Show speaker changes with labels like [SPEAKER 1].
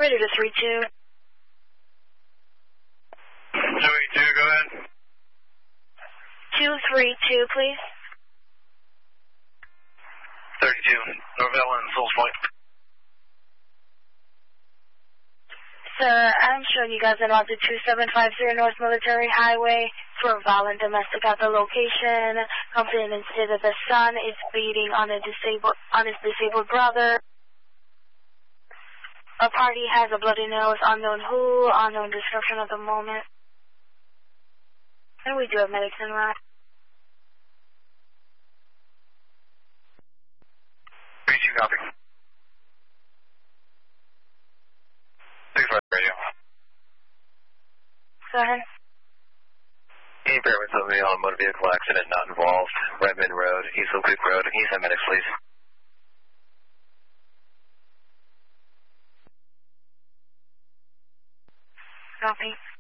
[SPEAKER 1] Ready to 3-2.
[SPEAKER 2] 282, go ahead.
[SPEAKER 1] 232, please.
[SPEAKER 2] 32, Norvell and Souls Point.
[SPEAKER 1] Sir, I'm showing you guys an altitude 2750 North Military Highway for violent domestic at the location. Complainant insisted that the son is beating on his disabled brother. A party has a bloody nose, unknown who, unknown description at the moment. And we do have medics en route.
[SPEAKER 2] 3-2, copy. 6-5 radio.
[SPEAKER 1] Go ahead.
[SPEAKER 2] Any impairments of the motor vehicle accident not involved. Redmond Road, East Oak Creek Road. Can you send medics, please?
[SPEAKER 1] Copy.